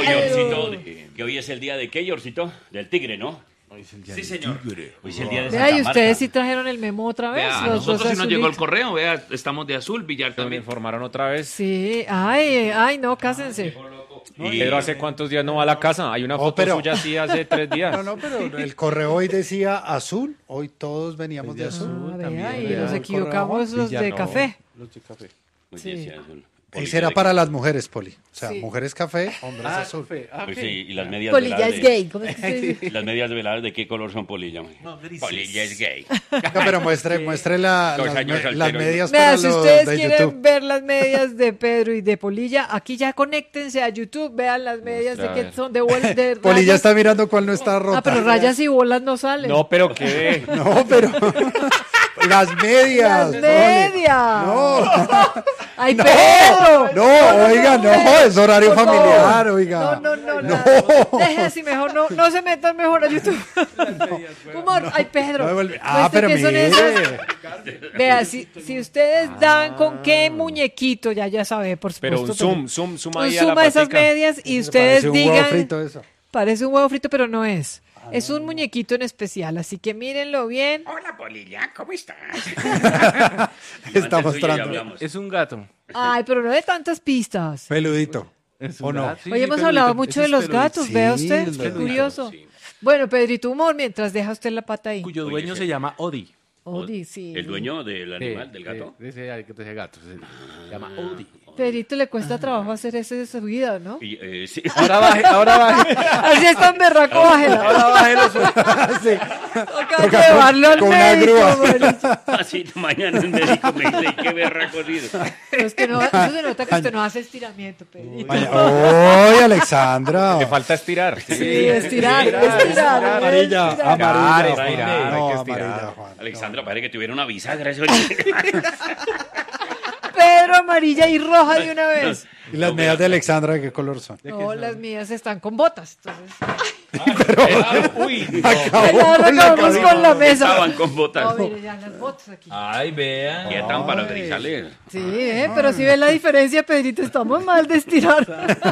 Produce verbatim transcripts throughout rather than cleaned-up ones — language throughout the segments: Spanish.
Yorcito, que hoy es el día de qué, Yorcito? Del tigre, ¿no? Hoy es el día Sí, del señor. tigre. Hoy es el día de Vea, Santa y Marta. ustedes sí trajeron el memo otra vez. Vea, a los dos nosotros sí nos llegó el azulitos. correo, vea, estamos de azul, Villar Me también. informaron otra vez. Sí, ay, ay, no, cásense. Y Pedro, ¿hace cuántos días no va a la casa? Hay una Oh, foto pero- suya así hace tres días. No, no, pero el correo hoy decía azul. Hoy todos veníamos de de azul. azul. Ah, vea, también, y vea, nos el equivocamos los Villar, de no. café. Los de café. Hoy Sí. decía azul. Polilla Ese era de- para las mujeres, Poli. O sea, Sí. mujeres café, hombres azul. Pues sí, y las medias Polilla veladas es de- gay. ¿Cómo es que se dice? Las medias veladas de qué color son polilla, man? Polilla es gay. No, pero muestre, muestre la- Dos las, años me- soltero las y- medias Vea, para si los ustedes de quieren YouTube. ver las medias de Pedro y de Polilla, aquí ya conéctense a YouTube, vean las medias Muestra, a de que ver. son de, bol- de Poli ya rayas. está mirando cuál no está rota. Ah, pero rayas y bolas no salen. No, pero qué. No, pero las medias. Las Poli. medias. No, ¡Ay, no, Pedro! no, oiga, no, es horario Por familiar, favor. oiga. No, no, no, No. no. Deje así mejor, no, no se metan mejor a YouTube. Humor, ay, Pedro. No me vuelve- Ah, muestre pero qué son mire. esas. Vea, si, si ustedes dan con qué muñequito, ya ya sabe, por supuesto. Pero un zoom, zoom, zoom Un ahí a zoom la a esas patica. medias y Me ustedes parece un huevo digan. frito eso. Parece un huevo frito, pero no es. Es un muñequito en especial, así que mírenlo bien. Hola, Polilla, ¿cómo estás? Está Levanta el suyo y mostrando. hablamos. Es un gato. Ay, pero no de tantas pistas. Peludito. Es ¿O no? gato. Hoy hemos hablado mucho de los gatos, Sí, vea usted, los qué gatos. curioso. Sí. Bueno, Pedrito, humor mientras deja usted la pata ahí. Cuyo Oye, dueño sí. se llama Odi. Odi, sí. ¿El dueño del animal, del gato? De, de ese, de ese gato. Se llama Odi. Pedrito le cuesta trabajo hacer ese de su vida, ¿no? Y, eh, sí. Ahora baje, ahora baje. Así es tan berraco, bájela. Ahora baje los Sí. Toca llevarlo al con una médico, grúa. Pedrito. Así mañana el médico me dice, qué berraco sido. Pero es que no, eso se nota que usted no hace estiramiento, Pedrito. Vaya, ¡Oy, Alexandra! Le falta estirar. Sí, estirar, estirar. Amarilla, estirar. amarilla, Estirar, Juan. estirar, No, hay que estirar. amarilla, Juan. Alexandra, parece que tuviera una bisagra. Eso Pedro, amarilla y roja de una vez. ¿Y las medias de Alexandra de qué color son? No, las mías están con botas. Entonces, Uy, ya nos acabamos con la mesa. Estaban con botas. No, mire, ya las botas aquí. Ay, vean. Quietan para grisales. Sí, eh, pero si ves la diferencia, Pedrito, estamos mal de estirar.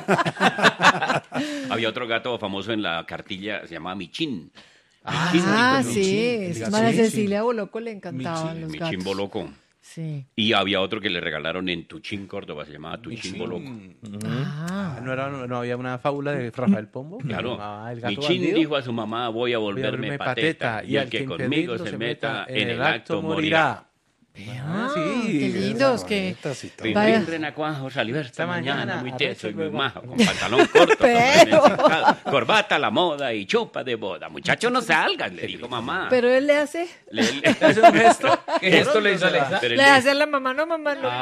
Había otro gato famoso en la cartilla, se llamaba Michín. Ah, sí, Michin. María Michin. Cecilia Boloco le encantaban los Michín gatos. Boloco. Sí. Y había otro que le regalaron en Tuchín, Córdoba, se llamaba Tuchín Boloco. Ah, ¿No, era, no había una fábula de Rafael Pombo? Que Claro. llamaba El gato Michín bandido? dijo a su mamá, voy a volverme, volverme pateta, y el que conmigo se meta en el acto morirá. ah, sí, qué lindos que... Bonitas y todo. Rin, Vaya. rin, renacuajo, salió esta Esta mañana, mañana, muy arrecho teso y muy luego. majo, con pantalón corto, Pero. con sacado, corbata a la moda y chupa de boda. Muchacho, no salgas, le dijo mamá. Pero él le hace... Le, le- ¿Hace un gesto? ¿Qué gesto le hizo Alexa? pero él Le le- hace a la mamá, no mamá, no.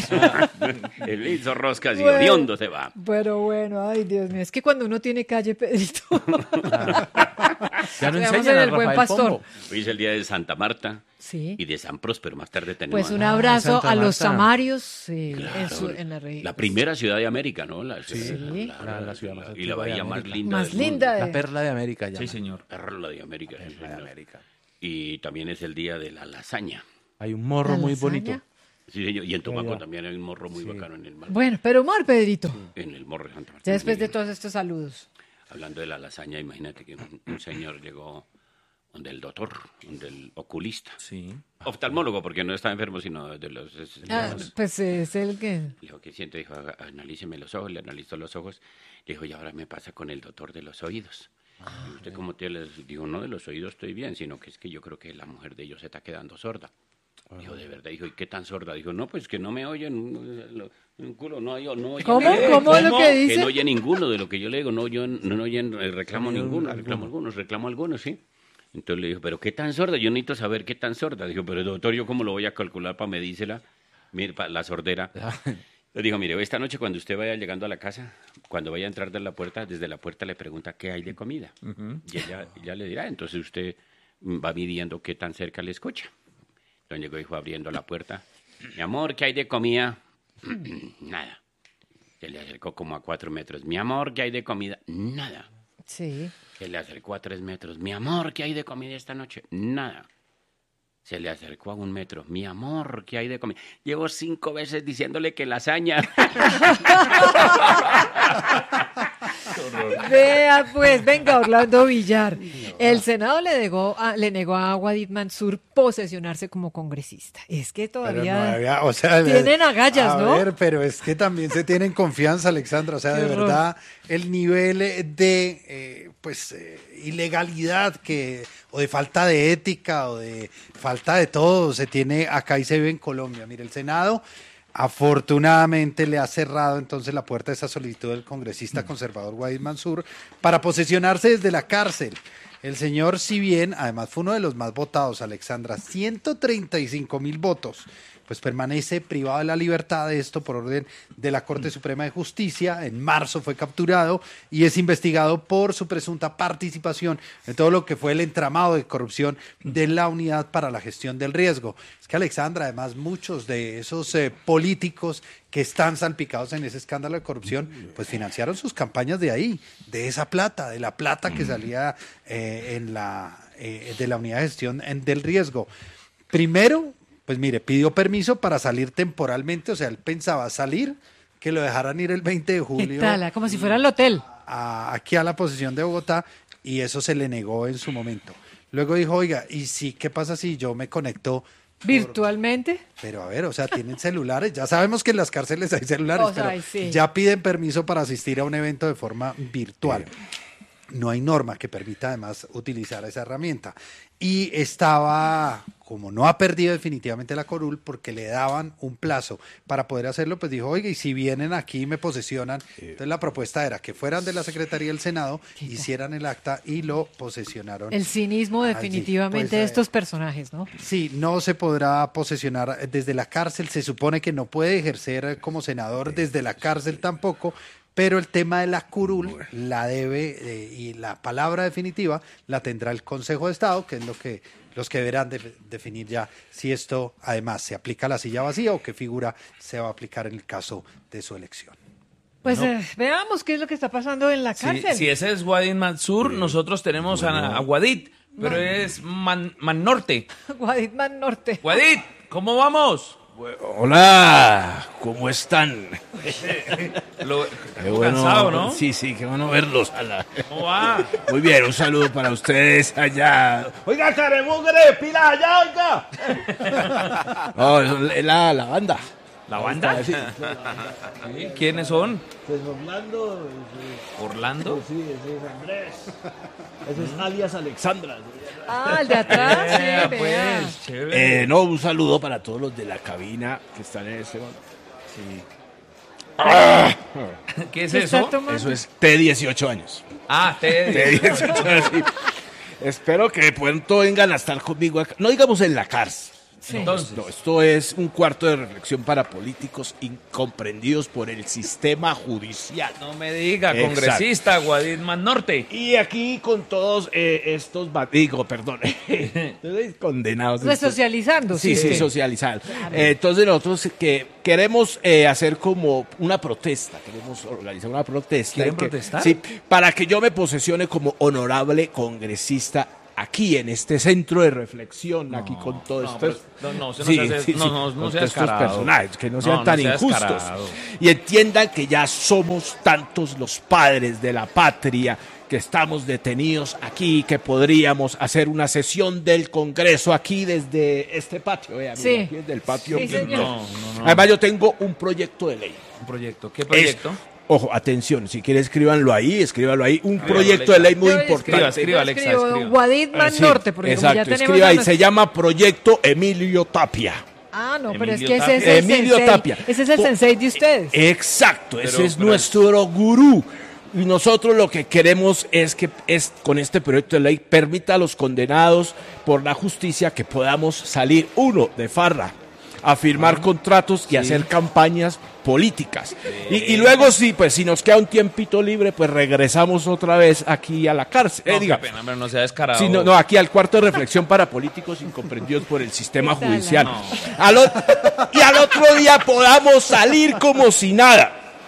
le- él le hizo roscas y Bueno. odiondo se va. Pero bueno, ay Dios mío, es que cuando uno tiene calle, Pedrito. Ya no Veamos enseñan en a el Buen Rafael Pastor. Pombo. Hoy es el día de Santa Marta Sí. y de San Próspero. Más tarde tenemos Pues un Ah, abrazo Santa a los Marta. samarios sí, Claro, en, su, en la región. la primera ciudad de América, ¿no? La, Sí. La- la ciudad más y la antigua de bahía más América. linda. Más del linda mundo. de- La perla de América ya. Sí, señor. Perla de América. sí, Perla de señor. América. Y también es el día de la lasaña. Hay un morro ¿La muy lasaña? bonito. Sí, señor. Y en Tumaco ya. también hay un morro muy bacano en el mar. Bueno, pero humor, Pedrito. En el morro de Santa Marta. Ya después de Muy bien. todos estos saludos. Hablando de la lasaña, imagínate que un, un señor llegó donde el doctor, donde el oculista. Sí. Oftalmólogo, porque no está enfermo, sino de los... es- Ah, los- pues es el que... Le dijo, ¿qué siente? Dijo, "Haga- analíceme los ojos", le analizó los ojos. Le dijo, y ahora me pasa con el doctor de los oídos. ¿Y usted cómo tiene? Dijo, no, de los oídos estoy bien, sino que es que yo creo que la mujer de ellos se está quedando sorda. Dijo, de verdad, dijo, ¿y qué tan sorda? Dijo, no, pues que no me oyen, lo- un culo, no, yo no oye. ¿Cómo? ¿Qué? ¿Cómo es lo que Que dice? no oye ninguno de lo que yo le digo, no, yo no, no oyen, eh, reclamo ninguno, reclamo algunos, reclamo algunos, sí. Entonces le dijo, ¿pero qué tan sorda? Yo necesito saber qué tan sorda. Dijo, pero doctor, ¿yo cómo lo voy a calcular para medírsela? Mire, pa- la sordera. Le dijo, mire, esta noche cuando usted vaya llegando a la casa, cuando vaya a entrar de la puerta, desde la puerta le pregunta qué hay de comida. Y ella, ella le dirá, entonces usted mm, va midiendo qué tan cerca le escucha. Entonces llegó y fue abriendo la puerta. Mi amor, ¿qué hay de comida? Nada. Se le acercó como a cuatro metros. Mi amor, ¿qué hay de comida? Nada. Sí. Se le acercó a tres metros. Mi amor, ¿qué hay de comida esta noche? Nada. Se le acercó a un metro. Mi amor, ¿qué hay de comida? Llevo cinco veces diciéndole que lasaña. Vea, pues, venga, Orlando Villar. El Senado le negó a, le negó a Wadid Mansur posesionarse como congresista. Es que Pero todavía no había- o sea, tienen agallas, a ¿no? ver, pero es que también se tienen confianza, Alexandra. O sea, Qué de horror. verdad, el nivel de eh, pues eh, ilegalidad que o de falta de ética o de falta de todo se tiene acá y se vive en Colombia. Mire, el Senado afortunadamente le ha cerrado entonces la puerta a esa solicitud del congresista conservador Wadid Mansur para posesionarse desde la cárcel. El señor, si bien, además fue uno de los más votados, Alexandra, ciento treinta y cinco mil votos, pues permanece privado de la libertad de esto por orden de la Corte Suprema de Justicia. En marzo fue capturado y es investigado por su presunta participación en todo lo que fue el entramado de corrupción de la Unidad para la Gestión del Riesgo. Es que, Alexandra, además muchos de esos eh, políticos que están salpicados en ese escándalo de corrupción, pues financiaron sus campañas de ahí, de esa plata, de la plata que salía eh, en la, eh, de la Unidad de Gestión en- del Riesgo. Primero, pues mire, pidió permiso para salir temporalmente, o sea, él pensaba salir, que lo dejaran ir el veinte de ¿Qué julio tal? Como si fuera el hotel. a- aquí a la posesión de Bogotá, y eso se le negó en su momento. Luego dijo, oiga, ¿y sí, qué pasa si yo me conecto? por-?" ¿Virtualmente? Pero a ver, o sea, tienen celulares, ya sabemos que en las cárceles hay celulares, O sea, pero ay, sí. ya piden permiso para asistir a un evento de forma virtual. No hay norma que permita además utilizar esa herramienta. Y estaba, como no ha perdido definitivamente la Corul, porque le daban un plazo para poder hacerlo, pues dijo, oiga, y si vienen aquí y me posesionan, entonces la propuesta era que fueran de la Secretaría del Senado, hicieran el acta y lo posesionaron. El cinismo allí. definitivamente Pues, de eh, estos personajes, ¿no? Sí, no se podrá posesionar desde la cárcel, se supone que no puede ejercer como senador desde la cárcel tampoco, pero el tema de la curul la debe eh, y la palabra definitiva la tendrá el Consejo de Estado, que es lo que los que deberán de- definir ya si esto además se aplica a la silla vacía o qué figura se va a aplicar en el caso de su elección. Pues eh, veamos qué es lo que está pasando en la Si, cárcel. si ese es Wadid Mansur, nosotros tenemos a, a Wadid, pero es Man, Man Norte. Guaditman Norte. Wadid, ¿cómo vamos? Hola, ¿cómo están? Lo, Qué bueno, cansado, ¿no? Sí, sí, qué bueno verlos. Ala. ¿Cómo va? Muy bien, un saludo para ustedes allá. Oiga, caremugre, pila allá, oiga. Oh, es la, la banda. ¿La banda? Sí. Sí, ¿quiénes son? Pues Orlando, ¿Orlando? sí, ese es Andrés. Ese es alias Alexandra. Ah, el de atrás, Eh, sí, vea. pues, chévere. Eh, no, un saludo para todos los de la cabina que están en este momento. Sí. ¿Qué es ¿Qué está eso? tomando? Eso es T dieciocho años. Ah, te... T dieciocho años, sí. Espero que pronto vengan a estar conmigo acá. No digamos en la cárcel. Sí. Entonces, No, esto es un cuarto de reflexión para políticos incomprendidos por el sistema judicial. no me diga, Exacto. congresista Wadid Man Norte. Y aquí con todos eh, estos, ba- digo, perdón, entonces, condenados. Resocializando, Sí, sí, sí. socializar. Eh, entonces nosotros que queremos eh, hacer como una protesta, queremos organizar una protesta. ¿Quieren que- protestar? Sí, para que yo me posesione como honorable congresista aquí en este centro de reflexión, aquí con todo no, esto. pero- no, no, usted no se hace- no, no, no con sea todos estos descarado. personajes, que no No, sean no tan sea injustos. descarado. Y entiendan que ya somos tantos los padres de la patria que estamos detenidos aquí, que podríamos hacer una sesión del Congreso aquí desde este patio. Vea, mira, Sí. aquí desde el patio. Sí, señor. No, no, no. Además, yo tengo un proyecto de ley. Un proyecto. ¿Qué proyecto? Es- ojo, atención, si quiere escríbanlo ahí, escríbanlo ahí. Un Escríbalo, proyecto de ley muy Yo importante. Escriba, escribo- escriba, yo Alexa, escribo escriba. Guaditman Eh, sí, Norte, porque como exacto, ya tenemos escriba a ahí, nuestro- se llama Proyecto Emilio Tapia. Ah, no, pero es Emilio que ese es Tapia. el Emilio sensei. Tapia. Ese es el Po- sensei de ustedes. Exacto, ese Pero- es pero nuestro gurú. Y nosotros lo que queremos es que es, con este proyecto de ley permita a los condenados por la justicia que podamos salir, uno, de farra, a firmar contratos y hacer campañas políticas. Y, y luego sí, pues si nos queda un tiempito libre, pues regresamos otra vez aquí a la cárcel. Eh, No, qué diga, pena, pero no sea descarado. Sí, no, no, aquí al cuarto de reflexión para políticos incomprendidos por el sistema ¿Qué tal? judicial. No. Al o- y al otro día podamos salir como si nada.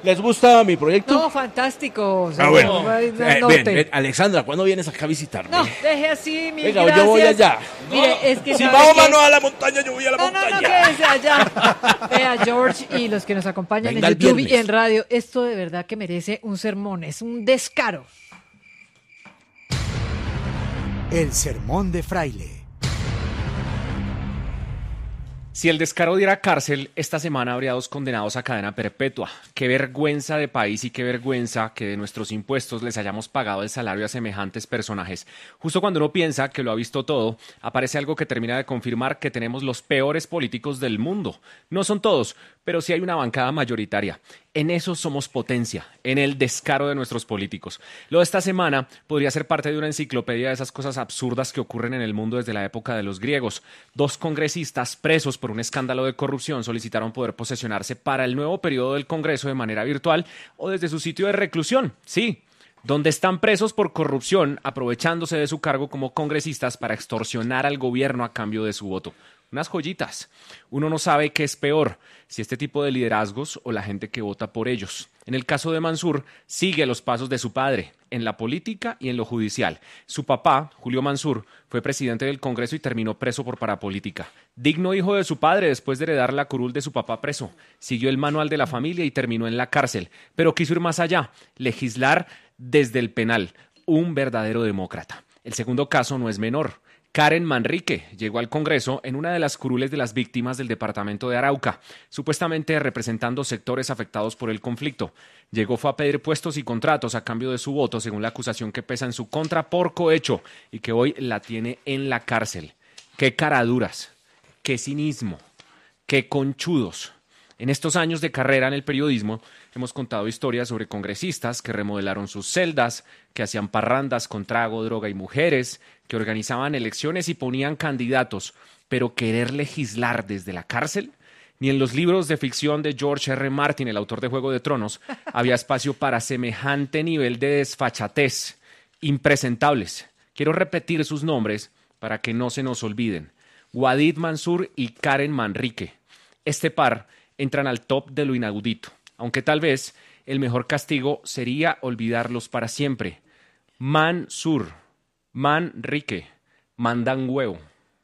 ¿Les gusta mi proyecto? No, fantástico. Ah, bueno. no, Eh, no, ven, norte. ven, Alexandra, ¿cuándo vienes acá a visitarme? No, deje así, mil Venga, gracias. yo voy allá. Mire, es que Si ¿sabe Mahoma qué? no va a la montaña, yo voy a la No, no, no, montaña. quédese allá. Vea, George y los que nos acompañan Venga en el YouTube y viernes. en radio, esto de verdad que merece un sermón, es un descaro. El sermón de Fraile. Si el descaro diera cárcel, esta semana habría dos condenados a cadena perpetua. Qué vergüenza de país y qué vergüenza que de nuestros impuestos les hayamos pagado el salario a semejantes personajes. Justo cuando uno piensa que lo ha visto todo, aparece algo que termina de confirmar que tenemos los peores políticos del mundo. No son todos, pero sí hay una bancada mayoritaria. En eso somos potencia, en el descaro de nuestros políticos. Lo de esta semana podría ser parte de una enciclopedia de esas cosas absurdas que ocurren en el mundo desde la época de los griegos. Dos congresistas presos por un escándalo de corrupción solicitaron poder posesionarse para el nuevo periodo del Congreso de manera virtual o desde su sitio de reclusión. Sí, donde están presos por corrupción, aprovechándose de su cargo como congresistas para extorsionar al gobierno a cambio de su voto. Unas joyitas. Uno no sabe qué es peor, si este tipo de liderazgos o la gente que vota por ellos. En el caso de Mansur, sigue los pasos de su padre, en la política y en lo judicial. Su papá, Julio Mansur, fue presidente del Congreso y terminó preso por parapolítica. Digno hijo de su padre después de heredar la curul de su papá preso. Siguió el manual de la familia y terminó en la cárcel. Pero quiso ir más allá, legislar desde el penal. Un verdadero demócrata. El segundo caso no es menor. Karen Manrique llegó al Congreso en una de las curules de las víctimas del departamento de Arauca, supuestamente representando sectores afectados por el conflicto. Llegó fue a pedir puestos y contratos a cambio de su voto, según la acusación que pesa en su contra por cohecho y que hoy la tiene en la cárcel. ¡Qué caraduras! ¡Qué cinismo! ¡Qué conchudos! En estos años de carrera en el periodismo hemos contado historias sobre congresistas que remodelaron sus celdas, que hacían parrandas con trago, droga y mujeres, que organizaban elecciones y ponían candidatos, pero querer legislar desde la cárcel. Ni en los libros de ficción de George R. Martin, el autor de Juego de Tronos, había espacio para semejante nivel de desfachatez. Impresentables. Quiero repetir sus nombres para que no se nos olviden. Wadid Mansur y Karen Manrique. Este par entran al top de lo inaudito, aunque tal vez el mejor castigo sería olvidarlos para siempre. Mansur, Manrique, mandan huevo.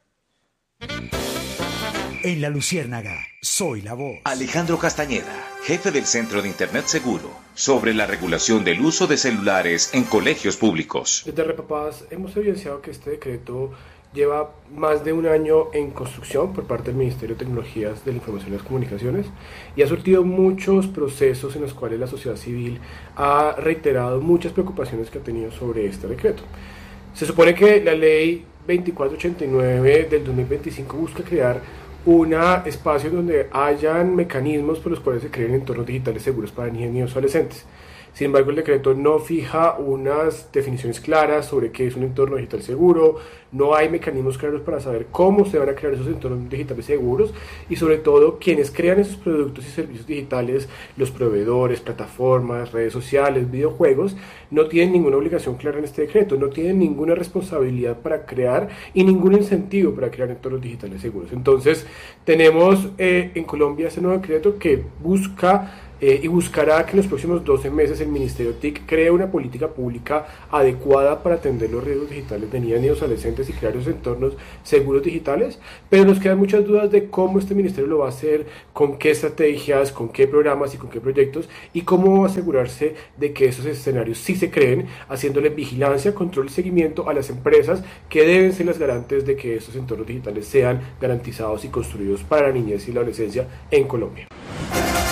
En La Luciérnaga, soy la voz. Alejandro Castañeda, jefe del Centro de Internet Seguro, sobre la regulación del uso de celulares en colegios públicos. Desde Repapás hemos evidenciado que este decreto lleva más de un año en construcción por parte del Ministerio de Tecnologías de la Información y las Comunicaciones y ha surtido muchos procesos en los cuales la sociedad civil ha reiterado muchas preocupaciones que ha tenido sobre este decreto. Se supone que la ley veinticuatro ochenta y nueve del dos mil veinticinco busca crear un espacio donde hayan mecanismos por los cuales se creen entornos digitales seguros para niños y niños adolescentes. Sin embargo, el decreto no fija unas definiciones claras sobre qué es un entorno digital seguro, no hay mecanismos claros para saber cómo se van a crear esos entornos digitales seguros y sobre todo quienes crean esos productos y servicios digitales, los proveedores, plataformas, redes sociales, videojuegos, no tienen ninguna obligación clara en este decreto, no tienen ninguna responsabilidad para crear y ningún incentivo para crear entornos digitales seguros. Entonces, tenemos eh, en Colombia este nuevo decreto que busca Eh, y buscará que en los próximos doce meses el Ministerio T I C cree una política pública adecuada para atender los riesgos digitales de niñas y adolescentes y crear esos entornos seguros digitales, pero nos quedan muchas dudas de cómo este ministerio lo va a hacer, con qué estrategias, con qué programas y con qué proyectos y cómo asegurarse de que esos escenarios sí se creen, haciéndole vigilancia, control y seguimiento a las empresas que deben ser las garantes de que esos entornos digitales sean garantizados y construidos para la niñez y la adolescencia en Colombia.